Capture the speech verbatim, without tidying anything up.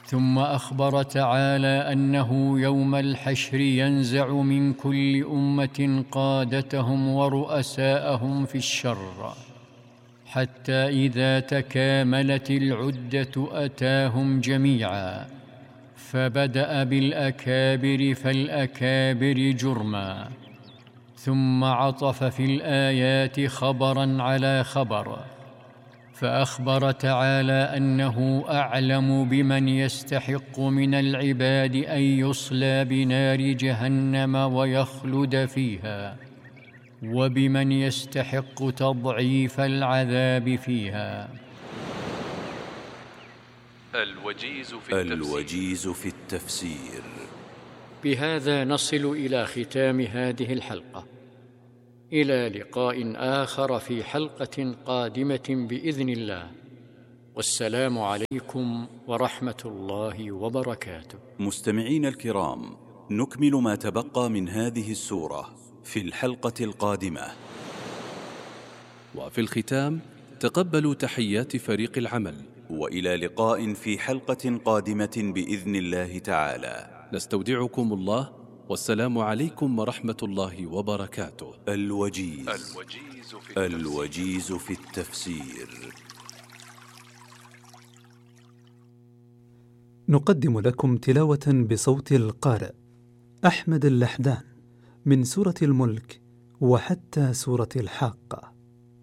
ثم أخبر تعالى أنه يوم الحشر ينزع من كل أمة قادتهم ورؤساءهم في الشر، حتى إذا تكاملت العدة أتاهم جميعا، فبدأ بالأكابر فالأكابر جرما، ثم عطف في الآيات خبرا على خبر، فأخبر تعالى أنه أعلم بمن يستحق من العباد أن يصلى بنار جهنم ويخلد فيها، وبمن يستحق تضعيف العذاب فيها. الوجيز في التفسير, الوجيز في التفسير. بهذا نصل إلى ختام هذه الحلقة، إلى لقاء آخر في حلقة قادمة بإذن الله، والسلام عليكم ورحمة الله وبركاته. مستمعين الكرام، نكمل ما تبقى من هذه السورة في الحلقة القادمة. وفي الختام تقبلوا تحيات فريق العمل، وإلى لقاء في حلقة قادمة بإذن الله تعالى. نستودعكم الله، والسلام عليكم ورحمة الله وبركاته. الوجيز, الوجيز, في, الوجيز في التفسير. نقدم لكم تلاوة بصوت القارئ أحمد اللحدان من سورة الملك وحتى سورة الحاقة.